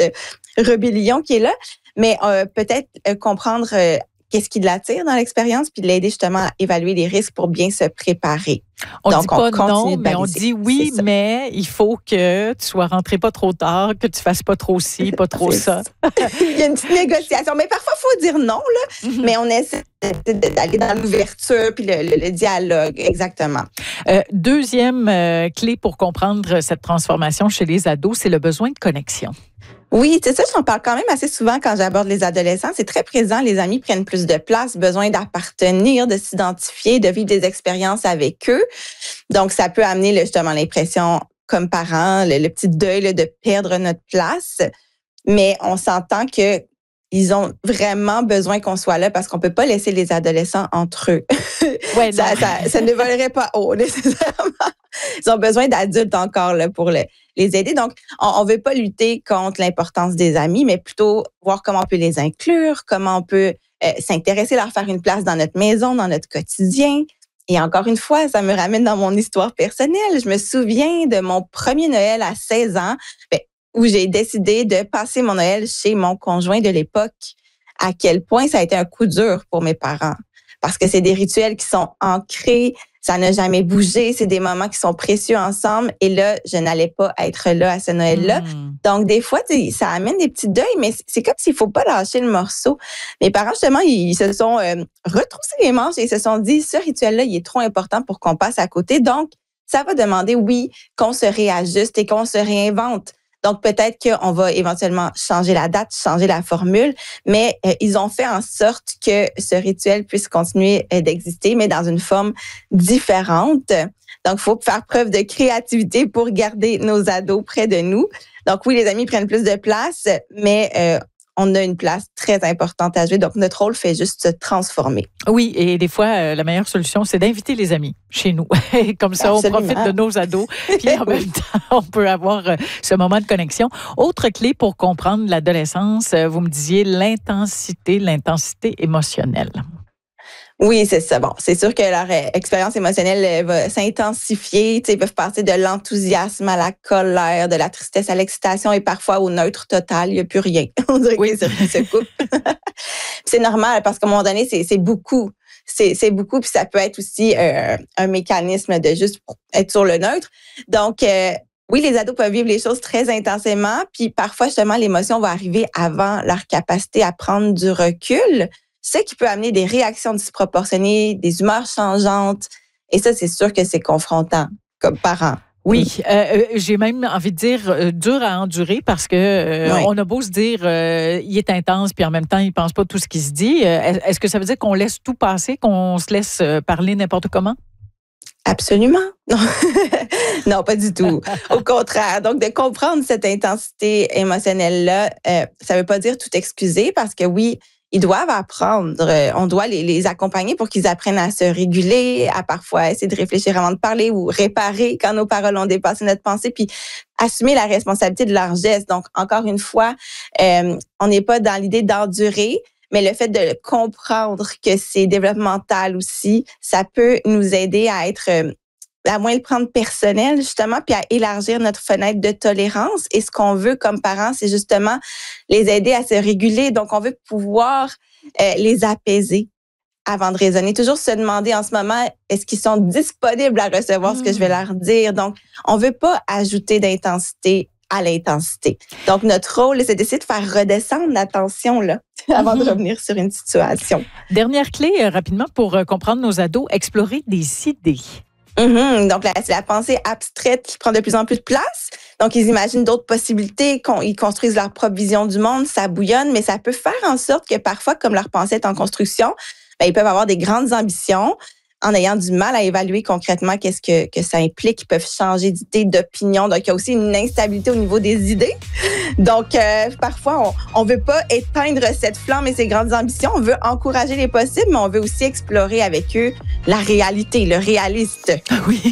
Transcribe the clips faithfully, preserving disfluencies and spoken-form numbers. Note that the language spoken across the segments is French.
rébellion qui est là. Mais euh, peut-être euh, comprendre euh, qu'est-ce qui l'attire dans l'expérience, puis l'aider justement à évaluer les risques pour bien se préparer. On Donc, dit pas on non, mais on dit oui, mais il faut que tu sois rentré pas trop tard, que tu fasses pas trop ci, pas trop ça. Il y a une petite négociation. Mais parfois, il faut dire non, là. Mm-hmm. Mais on essaie d'aller dans l'ouverture puis le, le, le dialogue, exactement. Euh, deuxième euh, clé pour comprendre cette transformation chez les ados, c'est le besoin de connexion. Oui, c'est ça, j'en parle quand même assez souvent quand j'aborde les adolescents. C'est très présent, les amis prennent plus de place, besoin d'appartenir, de s'identifier, de vivre des expériences avec eux. Donc, ça peut amener là, justement l'impression, comme parents, le, le petit deuil là, de perdre notre place. Mais on s'entend que ils ont vraiment besoin qu'on soit là parce qu'on peut pas laisser les adolescents entre eux. Ouais, ça, ça, ça ne volerait pas haut, nécessairement. Ils ont besoin d'adultes encore là, pour le, les aider. Donc, on ne veut pas lutter contre l'importance des amis, mais plutôt voir comment on peut les inclure, comment on peut euh, s'intéresser, leur faire une place dans notre maison, dans notre quotidien. Et encore une fois, ça me ramène dans mon histoire personnelle. Je me souviens de mon premier Noël à seize ans. Ben, où j'ai décidé de passer mon Noël chez mon conjoint de l'époque, à quel point ça a été un coup dur pour mes parents. Parce que c'est des rituels qui sont ancrés, ça n'a jamais bougé, c'est des moments qui sont précieux ensemble. Et là, je n'allais pas être là à ce Noël-là. Mmh. Donc, des fois, ça amène des petits deuils, mais c'est comme s'il ne faut pas lâcher le morceau. Mes parents, justement, ils se sont euh, retroussés les manches et ils se sont dit, ce rituel-là, il est trop important pour qu'on passe à côté. Donc, ça va demander, oui, qu'on se réajuste et qu'on se réinvente. Donc, peut-être qu'on va éventuellement changer la date, changer la formule, mais euh, ils ont fait en sorte que ce rituel puisse continuer euh, d'exister, mais dans une forme différente. Donc, il faut faire preuve de créativité pour garder nos ados près de nous. Donc, oui, les amis prennent plus de place, mais euh, on a une place très importante à jouer. Donc, notre rôle fait juste se transformer. Oui, et des fois, euh, la meilleure solution, c'est d'inviter les amis chez nous. Comme ça, Absolument. On profite de nos ados. Puis en même temps, on peut avoir euh, ce moment de connexion. Autre clé pour comprendre l'adolescence, euh, vous me disiez l'intensité, l'intensité émotionnelle. Oui, c'est ça. Bon, c'est sûr que leur expérience émotionnelle va s'intensifier. Tu sais, ils peuvent passer de l'enthousiasme à la colère, de la tristesse à l'excitation et parfois au neutre total. Il n'y a plus rien. On dirait oui. que les circuits se coupent. C'est normal parce qu'à un moment donné, c'est, c'est beaucoup. C'est, c'est beaucoup. Puis ça peut être aussi euh, un mécanisme de juste être sur le neutre. Donc, euh, oui, les ados peuvent vivre les choses très intensément. Puis parfois, justement, l'émotion va arriver avant leur capacité à prendre du recul. Ce qui peut amener des réactions disproportionnées, des humeurs changeantes. Et ça, c'est sûr que c'est confrontant comme parents. Oui, euh, j'ai même envie de dire euh, dur à endurer parce que euh, oui. on a beau se dire euh, il est intense puis en même temps il pense pas tout ce qui se dit. Euh, est-ce que ça veut dire qu'on laisse tout passer, qu'on se laisse parler n'importe comment? Absolument. Non, non, pas du tout. Au contraire. Donc, de comprendre cette intensité émotionnelle-là, euh, ça veut pas dire tout excuser parce que oui, ils doivent apprendre. On doit les, les accompagner pour qu'ils apprennent à se réguler, à parfois essayer de réfléchir avant de parler ou réparer quand nos paroles ont dépassé notre pensée, puis assumer la responsabilité de leurs gestes. Donc, encore une fois, euh, on n'est pas dans l'idée d'endurer, mais le fait de comprendre que c'est développemental aussi, ça peut nous aider à être... Euh, à moins le prendre personnel, justement, puis à élargir notre fenêtre de tolérance. Et ce qu'on veut comme parents, c'est justement les aider à se réguler. Donc, on veut pouvoir euh, les apaiser avant de raisonner. Toujours se demander en ce moment, est-ce qu'ils sont disponibles à recevoir mmh. ce que je vais leur dire? Donc, on veut pas ajouter d'intensité à l'intensité. Donc, notre rôle, c'est d'essayer de faire redescendre la tension là, avant mmh. de revenir sur une situation. Dernière clé, euh, rapidement, pour euh, comprendre nos ados, explorer des idées. Mm-hmm. Donc, là, c'est la pensée abstraite qui prend de plus en plus de place. Donc, ils imaginent d'autres possibilités, ils construisent leur propre vision du monde, ça bouillonne, mais ça peut faire en sorte que parfois, comme leur pensée est en construction, ben, ils peuvent avoir des grandes ambitions en ayant du mal à évaluer concrètement qu'est-ce que, que ça implique. Ils peuvent changer d'idée, d'opinion. Donc, il y a aussi une instabilité au niveau des idées. Donc, euh, parfois, on ne veut pas éteindre cette flamme et ces grandes ambitions. On veut encourager les possibles, mais on veut aussi explorer avec eux la réalité, le réaliste. Oui.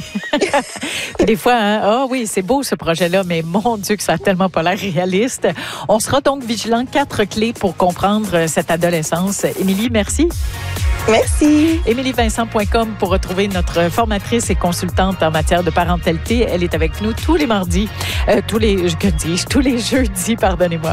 Des fois, hein, oh oui, c'est beau ce projet-là, mais mon Dieu que ça n'a tellement pas l'air réaliste. On sera donc vigilant. Quatre clés pour comprendre cette adolescence. Émilie, merci. Merci. émilie vincent point com pour retrouver notre formatrice et consultante en matière de parentalité. Elle est avec nous tous les mardis, euh, tous les, que dis-je, tous les jeudis, pardonnez-moi.